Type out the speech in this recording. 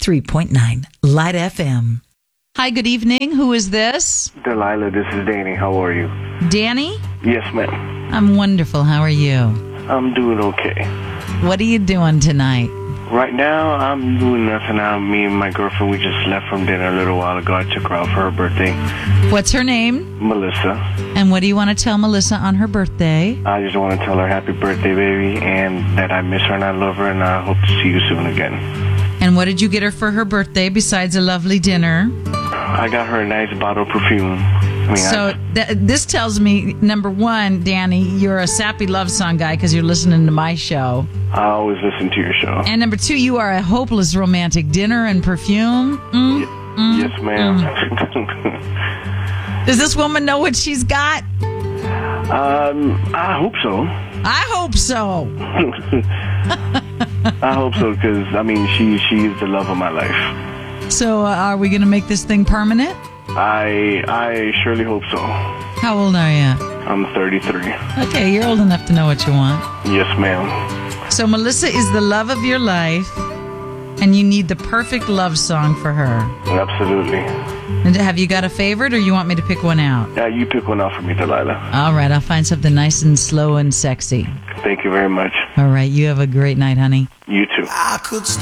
93.9 Light FM. Hi, good evening. Who is this? Delilah, this is Danny. How are you? Danny? Yes, ma'am. I'm wonderful. How are you? I'm doing okay. What are you doing tonight? Right now, I'm doing nothing. Me and my girlfriend, we just left from dinner a little while ago. I took her out for her birthday. What's her name? Melissa. And what do you want to tell Melissa on her birthday? I just want to tell her happy birthday, baby, and that I miss her and I love her, and I hope to see you soon again. And what did you get her for her birthday besides a lovely dinner? I got her a nice bottle of perfume. This tells me, number one, Danny, you're a sappy love song guy because you're listening to my show. I always listen to your show. And number two, you are a hopeless romantic. Dinner and perfume? Yes, ma'am. Does this woman know what she's got? I hope so. I hope so. I hope so, because, she is the love of my life. So are we going to make this thing permanent? I surely hope so. How old are you? I'm 33. Okay, you're old enough to know what you want. Yes, ma'am. So Melissa is the love of your life, and you need the perfect love song for her. Absolutely. And have you got a favorite, or you want me to pick one out? Yeah, you pick one out for me, Delilah. All right, I'll find something nice and slow and sexy. Thank you very much. All right, you have a great night, honey. You too. I could